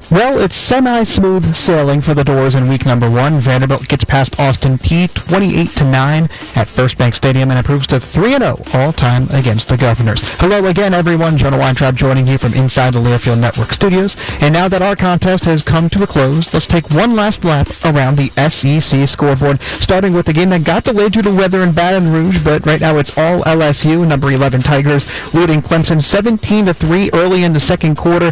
Well, it's semi-smooth sailing for the Doors in week number 1. Vanderbilt gets past Austin Peay 28-9 at First Bank Stadium and improves to 3-0 all-time against the Governors. Hello again, everyone. Jonah Weintraub joining you from inside the Learfield Network studios. And now that our contest has come to a close, let's take one last lap around the SEC scoreboard, starting with the game that got delayed due to weather in Baton Rouge, but right now it's all LSU. Number 11 Tigers leading Clemson 17-3 early in the second quarter.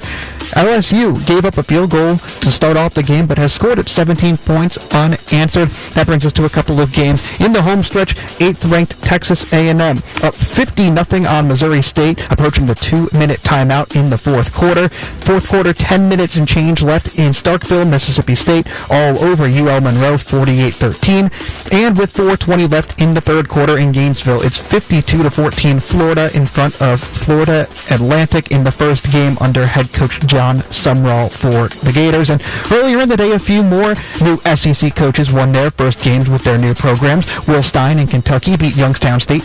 LSU gave up a field goal to start off the game, but has scored at 17 points unanswered. That brings us to a couple of games in the home stretch. 8th-ranked Texas A&M up 50-0 on Missouri State, approaching the 2-minute timeout in the fourth quarter. Fourth quarter, 10 minutes and change left in Starkville, Mississippi State, all over UL Monroe, 48-13. And with 4:20 left in the third quarter in Gainesville, it's 52-14 Florida in front of Florida Atlantic in the first game under head coach John Sumrall for the Gators. And earlier in the day, a few more new SEC coaches won their first games with their new programs. Will Stein in Kentucky beat Youngstown State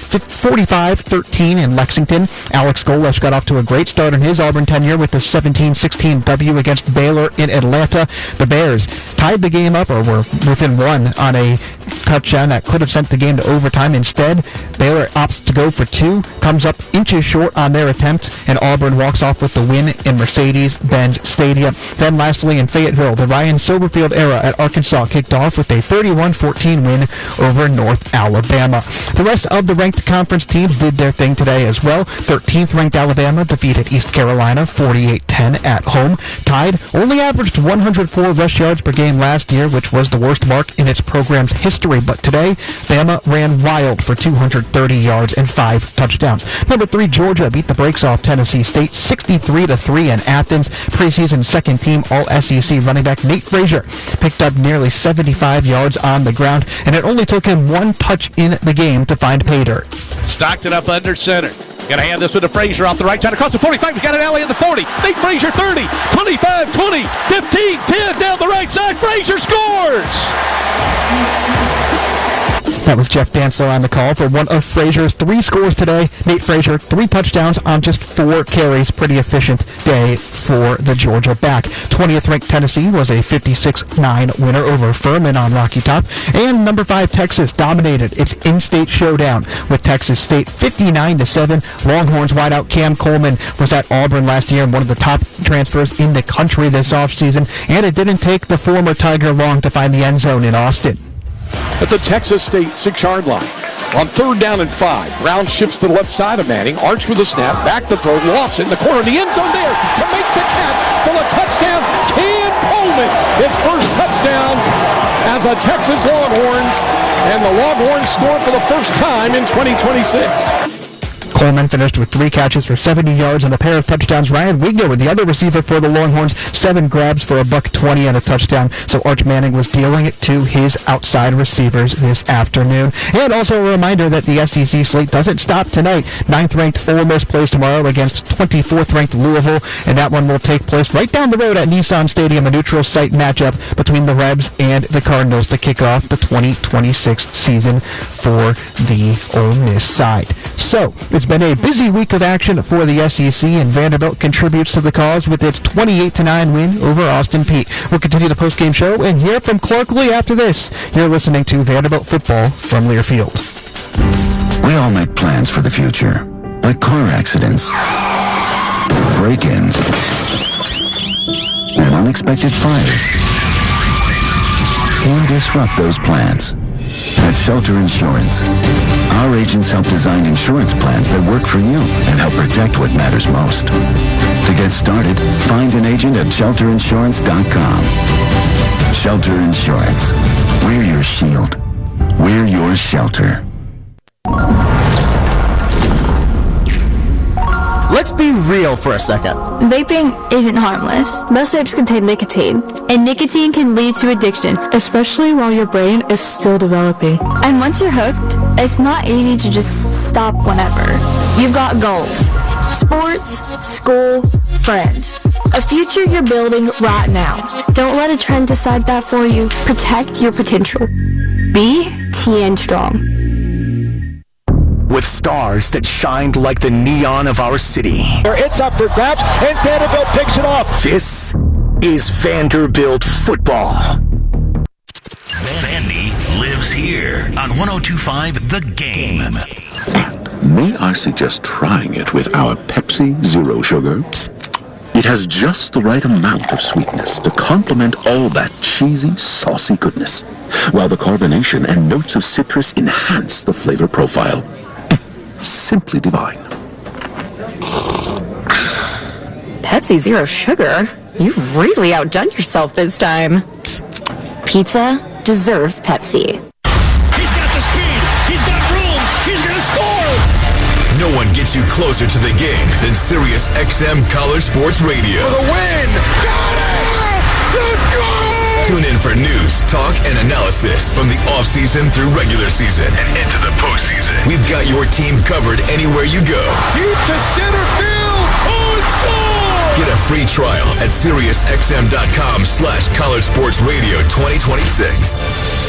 45-13 in Lexington. Alex Golesh got off to a great start in his Auburn tenure with the 17-16 W against Baylor in Atlanta. The Bears tied the game up, or were within one, on a touchdown that could have sent the game to overtime. Instead, Baylor opts to go for two, comes up inches short on their attempt, and Auburn walks off with the win in Mercedes-Benz Stadium. Then lastly, in Fayetteville, the Ryan Silverfield era at Arkansas kicked off with a 31-14 win over North Alabama. The rest of the ranked conference teams did their thing today as well. 13th ranked Alabama defeated East Carolina 48-10 at home. Tide only averaged 104 rush yards per game last year, which was the worst mark in its program's history, but today, Bama ran wild for 230 yards and 5 touchdowns. Number 3, Georgia beat the brakes off Tennessee State 63-3 in Athens. Preseason second team All-SEC running back Nate Frazier picked up nearly 75 yards on the ground, and it only took him one touch in the game to find pay dirt. Stocked it up under center. Gonna hand this one to Frazier off the right side across the 45. He's got an alley at the 40. Nate Frazier 30, 25, 20, 15, 10 down the right side. Frazier scores! That was Jeff Dantzler on the call for one of Frazier's 3 scores today. Nate Frazier, 3 touchdowns on just 4 carries. Pretty efficient day for the Georgia back. 20th ranked Tennessee was a 56-9 winner over Furman on Rocky Top. And number 5 Texas dominated its in-state showdown with Texas State 59-7. Longhorns wideout Cam Coleman was at Auburn last year and one of the top transfers in the country this offseason. And it didn't take the former Tiger long to find the end zone in Austin. At the Texas State 6-yard line. On 3rd down and 5, Brown shifts to the left side of Manning. Arch with a snap, back to throw, lofts it in the corner of the end zone there to make the catch for the touchdown. Cam Coleman, his first touchdown as a Texas Longhorns, and the Longhorns score for the first time in 2026. Coleman finished with 3 catches for 70 yards and a pair of touchdowns. Ryan Wigner, the other receiver for the Longhorns, 7 grabs for $120 and a touchdown. So Arch Manning was dealing it to his outside receivers this afternoon. And also a reminder that the SEC slate doesn't stop tonight. 9th-ranked Ole Miss plays tomorrow against 24th-ranked Louisville, and that one will take place right down the road at Nissan Stadium, a neutral site matchup between the Rebs and the Cardinals to kick off the 2026 season for the Ole Miss side. So, it's been a busy week of action for the SEC, and Vanderbilt contributes to the cause with its 28-9 win over Austin Peay. We'll continue the postgame show and hear from Clark Lee after this. You're listening to Vanderbilt Football from Learfield. We all make plans for the future, like car accidents, break-ins, and unexpected fires can disrupt those plans. At Shelter Insurance, our agents help design insurance plans that work for you and help protect what matters most. To get started, find an agent at shelterinsurance.com. Shelter Insurance. We're your shield. We're your shelter. Let's be real for a second. Vaping isn't harmless. Most vapes contain nicotine, and nicotine can lead to addiction, especially while your brain is still developing. And once you're hooked, it's not easy to just stop whenever. You've got goals: sports, school, friends. A future you're building right now. Don't let a trend decide that for you. Protect your potential. Be TN Strong. With stars that shined like the neon of our city. It's up for grabs, and Vanderbilt picks it off. This is Vanderbilt football. Vandy lives here on 102.5 The Game. May I suggest trying it with our Pepsi Zero Sugar? It has just the right amount of sweetness to complement all that cheesy, saucy goodness, while the carbonation and notes of citrus enhance the flavor profile. Simply divine. Pepsi Zero Sugar? You've really outdone yourself this time. Pizza deserves Pepsi. He's got the speed. He's got room. He's going to score. No one gets you closer to the game than Sirius XM College Sports Radio. For the win. Got it! Let's go! Tune in for news, talk, and analysis from the offseason through regular season and into the postseason. We've got your team covered anywhere you go. Deep to center field. Oh, it's scored! Get a free trial at SiriusXM.com/College Sports Radio 2026.